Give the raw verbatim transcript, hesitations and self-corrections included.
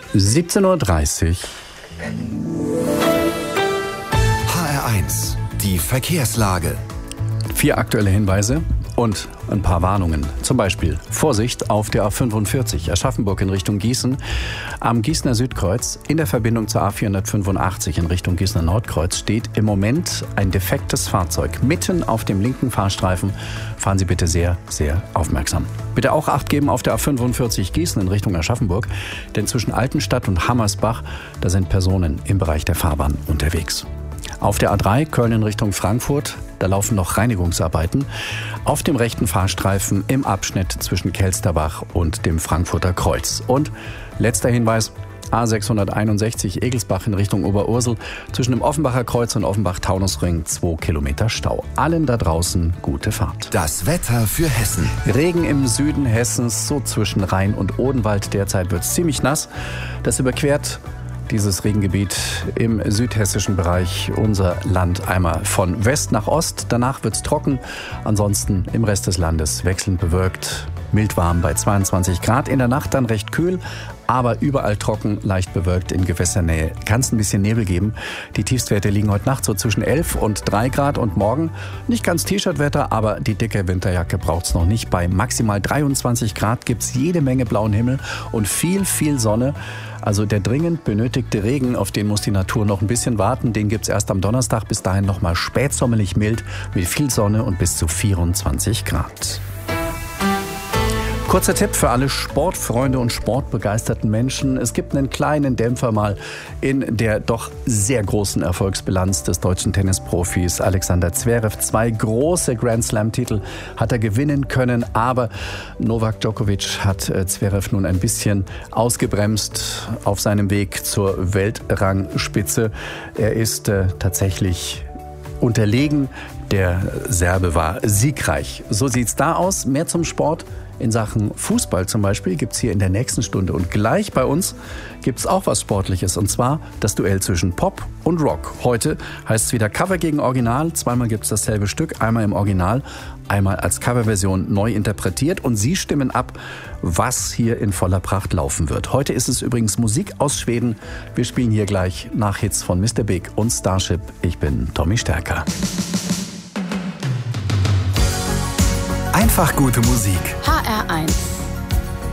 siebzehn Uhr dreißig. H R eins, die Verkehrslage. Vier aktuelle Hinweise und ein paar Warnungen. Zum Beispiel Vorsicht auf der A fünfundvierzig, Aschaffenburg in Richtung Gießen. Am Gießener Südkreuz in der Verbindung zur A vierhundertfünfundachtzig in Richtung Gießener Nordkreuz steht im Moment ein defektes Fahrzeug mitten auf dem linken Fahrstreifen. Fahren Sie bitte sehr, sehr aufmerksam. Bitte auch Acht geben auf der A fünfundvierzig Gießen in Richtung Aschaffenburg, denn zwischen Altenstadt und Hammersbach, da sind Personen im Bereich der Fahrbahn unterwegs. Auf der A drei Köln in Richtung Frankfurt, da laufen noch Reinigungsarbeiten. Auf dem rechten Fahrstreifen im Abschnitt zwischen Kelsterbach und dem Frankfurter Kreuz. Und letzter Hinweis, A sechshunderteinundsechzig Egelsbach in Richtung Oberursel. Zwischen dem Offenbacher Kreuz und Offenbach-Taunusring zwei Kilometer Stau. Allen da draußen gute Fahrt. Das Wetter für Hessen. Regen im Süden Hessens, so zwischen Rhein und Odenwald. Derzeit wird es ziemlich nass. Das überquert dieses Regengebiet im südhessischen Bereich unser Land einmal von West nach Ost. Danach wird es trocken. Ansonsten im Rest des Landes wechselnd bewölkt. Mild warm bei zweiundzwanzig Grad. In der Nacht dann recht kühl, aber überall trocken, leicht bewölkt in Gewässernähe. Kann es ein bisschen Nebel geben. Die Tiefstwerte liegen heute Nacht so zwischen elf und drei Grad und morgen nicht ganz T-Shirt-Wetter, aber die dicke Winterjacke braucht es noch nicht. Bei maximal dreiundzwanzig Grad gibt es jede Menge blauen Himmel und viel, viel Sonne. Also der dringend benötigte Regen, auf den muss die Natur noch ein bisschen warten. Den gibt es erst am Donnerstag. Bis dahin nochmal spätsommerlich mild mit viel Sonne und bis zu vierundzwanzig Grad. Kurzer Tipp für alle Sportfreunde und sportbegeisterten Menschen. Es gibt einen kleinen Dämpfer mal in der doch sehr großen Erfolgsbilanz des deutschen Tennisprofis Alexander Zverev. Zwei große Grand-Slam-Titel hat er gewinnen können, aber Novak Djokovic hat Zverev nun ein bisschen ausgebremst auf seinem Weg zur Weltrangspitze. Er ist äh, tatsächlich unterlegen. Der Serbe war siegreich. So sieht's da aus. Mehr zum Sport. In Sachen Fußball zum Beispiel gibt es hier in der nächsten Stunde. Und gleich bei uns gibt es auch was Sportliches. Und zwar das Duell zwischen Pop und Rock. Heute heißt es wieder Cover gegen Original. Zweimal gibt es dasselbe Stück. Einmal im Original, einmal als Coverversion neu interpretiert. Und Sie stimmen ab, was hier in voller Pracht laufen wird. Heute ist es übrigens Musik aus Schweden. Wir spielen hier gleich nach Hits von Mister Big und Starship. Ich bin Tommy Stärker. Einfach gute Musik. H R eins.